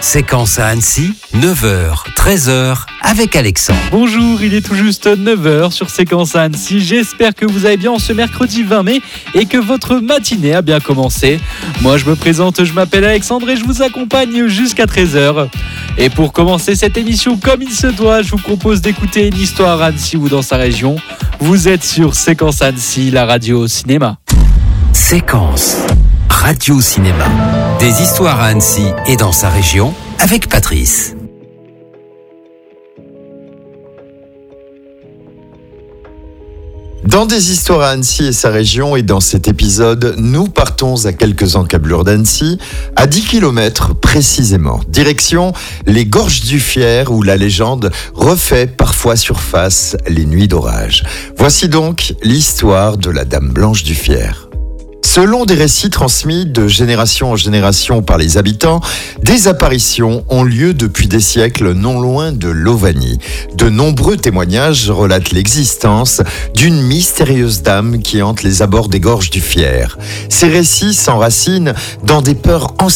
Séquence à Annecy, 9h, 13h, avec Alexandre. Bonjour, il est tout juste 9h sur Séquence à Annecy. J'espère que vous allez bien en ce mercredi 20 mai et que votre matinée a bien commencé. Moi, je me présente, je m'appelle Alexandre et je vous accompagne jusqu'à 13h. Et pour commencer cette émission comme il se doit, je vous propose d'écouter une histoire à Annecy ou dans sa région. Vous êtes sur Séquence à Annecy, la radio au cinéma. Séquence Radio Cinéma. Des histoires à Annecy et dans sa région avec Patrice. Dans des histoires à Annecy et sa région, et dans cet épisode, nous partons à quelques encablures d'Annecy, à 10 km précisément. Direction les Gorges du Fier, où la légende refait parfois surface les nuits d'orage. Voici donc l'histoire de la Dame Blanche du Fier. Selon des récits transmis de génération en génération par les habitants, des apparitions ont lieu depuis des siècles non loin de l'Auvergne. De nombreux témoignages relatent l'existence d'une mystérieuse dame qui hante les abords des Gorges du Fier. Ces récits s'enracinent dans des peurs